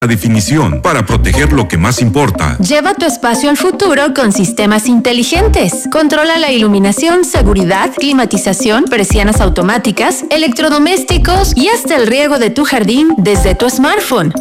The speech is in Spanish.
definición para proteger lo que más importa. Lleva tu espacio al futuro con sistemas inteligentes. Controla la iluminación, seguridad, climatización, persianas automáticas, electrodomésticos y hasta el riego de tu jardín desde tu smartphone.